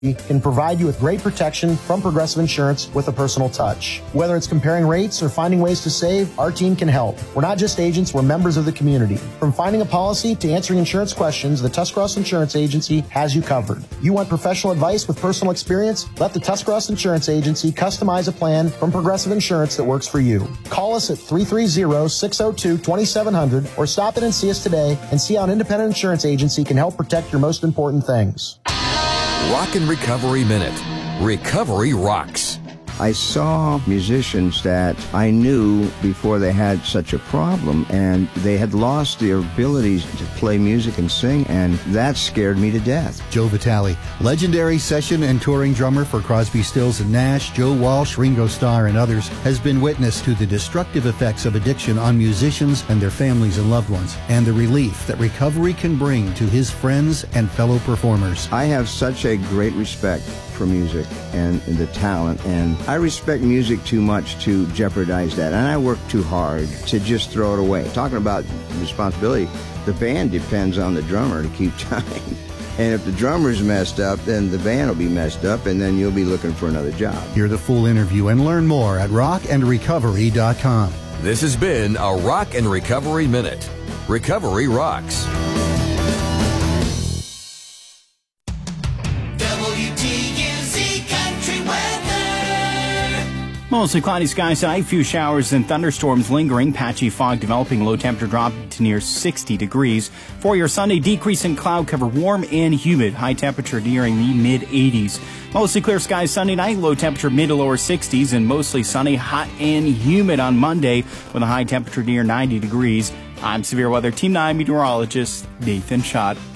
can provide you with great protection from Progressive Insurance with a personal touch. Whether it's comparing rates or finding ways to save, our team can help. We're not just agents, we're members of the community. From finding a policy to answering insurance questions, the Tuscarawas Insurance Agency has you covered. You want professional advice with personal experience? Let the Tuscarawas Insurance Agency customize a plan from Progressive Insurance that works for you. Call us at 330-602-2700 or stop in and see us today and see how an independent insurance agency can help protect your most important things. Rock and Recovery Minute. Recovery rocks. I saw musicians that I knew before they had such a problem, and they had lost their ability to play music and sing, and that scared me to death. Joe Vitale, legendary session and touring drummer for Crosby, Stills and Nash, Joe Walsh, Ringo Starr, and others, has been witness to the destructive effects of addiction on musicians and their families and loved ones, and the relief that recovery can bring to his friends and fellow performers. I have such a great respect for music and the talent, and I respect music too much to jeopardize that, and I work too hard to just throw it away. Talking about responsibility, the band depends on the drummer to keep time. And if the drummer's messed up, then the band will be messed up, and then you'll be looking for another job. Hear the full interview and learn more at rockandrecovery.com. This has been a Rock and Recovery Minute. Recovery rocks. Mostly cloudy skies tonight, few showers and thunderstorms lingering, patchy fog developing, low temperature drop to near 60 degrees. For your Sunday, decrease in cloud cover, warm and humid, high temperature nearing the mid-80s. Mostly clear skies Sunday night, low temperature mid to lower 60s, and mostly sunny, hot and humid on Monday with a high temperature near 90 degrees. I'm Severe Weather Team 9 meteorologist Nathan Schott.